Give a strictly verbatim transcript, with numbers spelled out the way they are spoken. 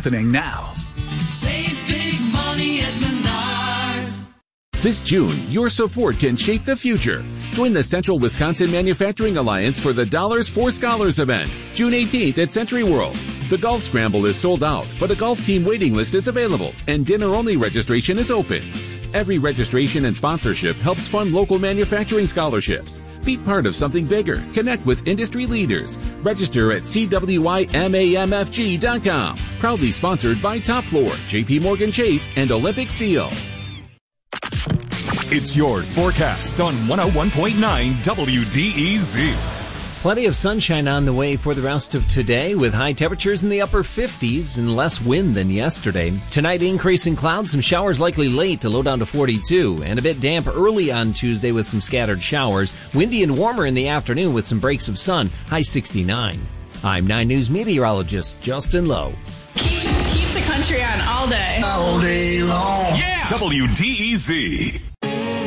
happening now. Save big money at Menards. This June, your support can shape the future. Join the Central Wisconsin Manufacturing Alliance for the Dollars for Scholars event, June eighteenth at Century World. The golf scramble is sold out, but a golf team waiting list is available, and dinner-only registration is open. Every registration and sponsorship helps fund local manufacturing scholarships. Be part of something bigger. Connect with industry leaders. Register at C W I M A M F G dot com. Proudly sponsored by Top Floor, J P Morgan Chase, and Olympic Steel. It's your forecast on one oh one point nine W D E Z. Plenty of sunshine on the way for the rest of today, with high temperatures in the upper fifties and less wind than yesterday. Tonight, increasing clouds, some showers likely late, a low down to forty-two, and a bit damp early on Tuesday with some scattered showers. Windy and warmer in the afternoon with some breaks of sun, high sixty-nine. I'm nine News meteorologist Justin Lowe. Keep, keep the country on all day. All day long. Yeah! W D E Z.